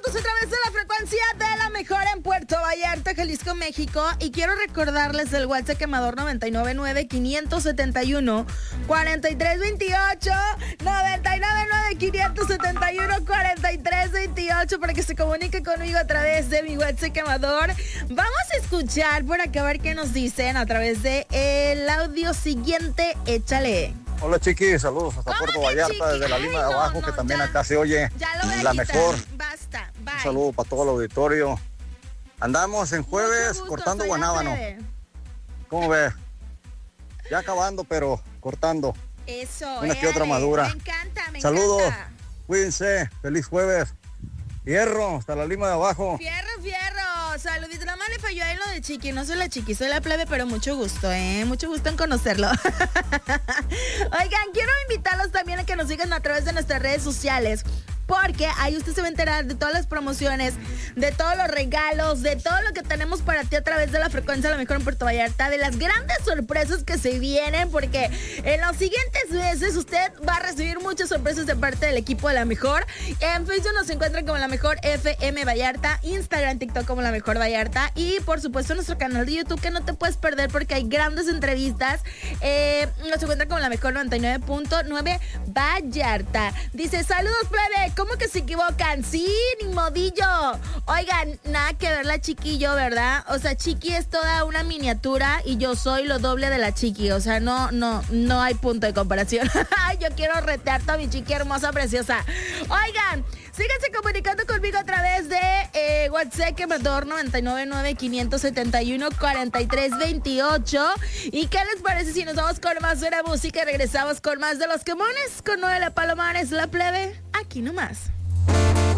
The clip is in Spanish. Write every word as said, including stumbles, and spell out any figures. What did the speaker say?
Estamos a través de la frecuencia de la mejor en Puerto Vallarta, Jalisco, México. Y quiero recordarles el WhatsApp quemador noventa y nueve nueve, quinientos setenta y uno, cuarenta y tres veintiocho, noventa y nueve nueve, quinientos setenta y uno, cuarenta y tres veintiocho, para que se comunique conmigo a través de mi WhatsApp quemador. Vamos a escuchar por acá a ver qué nos dicen a través de el audio siguiente. Échale. Hola, Chiqui, saludos hasta Puerto Vallarta, chiqui? Desde la Ay, línea no, de abajo, no, que también ya, acá se oye la mejor. Basta, bye. Un saludo para todo el auditorio. Andamos en jueves gusto, cortando soy guanábano. Alfred. ¿Cómo ves? Ya acabando, pero cortando. Eso, Una que otra eh, madura. Me encanta, me Saludos, encanta. cuídense, feliz jueves. Hierro, hasta la lima de abajo. Fierro, fierro. Saludito. Nada más le falló ahí lo de Chiqui. No soy la Chiqui, soy la plebe, pero mucho gusto, ¿eh? Mucho gusto en conocerlo. Oigan, quiero invitarlos también a que nos sigan a través de nuestras redes sociales, porque ahí usted se va a enterar de todas las promociones, de todos los regalos, de todo lo que tenemos para ti a través de la frecuencia de la mejor en Puerto Vallarta, de las grandes sorpresas que se vienen, porque en los siguientes meses usted va a recibir muchas sorpresas de parte del equipo de la mejor. En Facebook nos encuentran como la mejor F M Vallarta, Instagram, TikTok como la mejor Vallarta y por supuesto nuestro canal de YouTube, que no te puedes perder porque hay grandes entrevistas. Eh, nos encuentran como la mejor noventa y nueve punto nueve Vallarta. Dice, saludos, plebe. ¿Cómo que se equivocan? Sí, ni modillo. Oigan, nada que ver la Chiqui y yo, ¿verdad? O sea, Chiqui es toda una miniatura y yo soy lo doble de la Chiqui. O sea, no, no, no hay punto de comparación. Yo quiero retear a mi Chiqui hermosa, preciosa. Oigan, síganse comunicando conmigo a través de eh, WhatsApp quemador noventa y nueve nueve, quinientos setenta y uno, cuarenta y tres veintiocho. ¿Y qué les parece si nos vamos con más de la música y regresamos con más de los quemones con Noela Palomares, la plebe, aquí nomás?